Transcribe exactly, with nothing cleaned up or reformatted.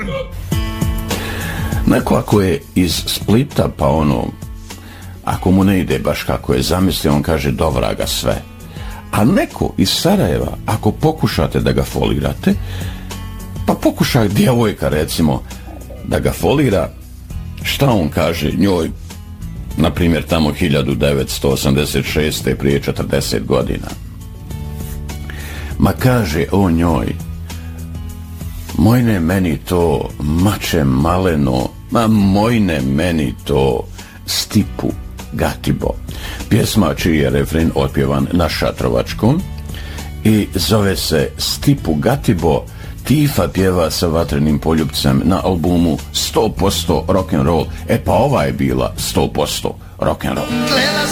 Neko ako je iz Splita, pa ono, ako mu ne ide baš kako je zamislio, on kaže dobra ga sve. A neko iz Sarajeva, ako pokušate da ga folirate, pa pokuša djevojka recimo da ga folira, šta on kaže njoj, na primjer tamo hiljadu devetsto osamdeset šeste prije četrdeset godina? Ma kaže on njoj, mojne meni to mače maleno, ma mojne meni to Stipu Gatibo. Pjesma čiji je refren otpjevan na šatrovačkom i zove se Stipu Gatibo. Tifa pjeva sa Vatrenim poljupcem na albumu sto posto rock'n'roll. E pa ova je bila sto posto rock'n'roll.